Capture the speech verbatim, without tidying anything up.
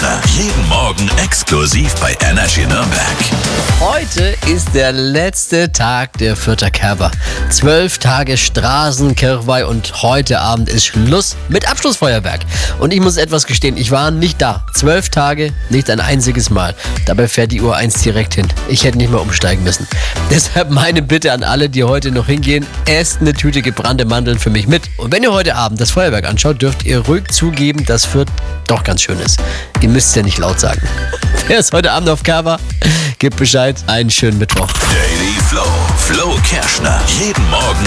Kerschner. Jeden Morgen exklusiv bei Energy Nürnberg. Heute ist der letzte Tag der Fürther Kerber. Zwölf Tage Straßenkirchweih und heute Abend ist Schluss mit Abschlussfeuerwerk. Und ich muss etwas gestehen, ich war nicht da. Zwölf Tage, nicht ein einziges Mal. Dabei fährt die Uhr eins direkt hin. Ich hätte nicht mehr umsteigen müssen. Deshalb meine Bitte an alle, die heute noch hingehen, esst eine Tüte gebrannte Mandeln für mich mit. Und wenn ihr heute Abend das Feuerwerk anschaut, dürft ihr ruhig zugeben, dass Fürth doch ganz schön ist. Ihr müsst es ja nicht laut sagen. Wer ist heute Abend auf Kerber? Gebt Bescheid. Einen schönen Mittwoch. Daily Flow. Flo Kerschner. Jeden Morgen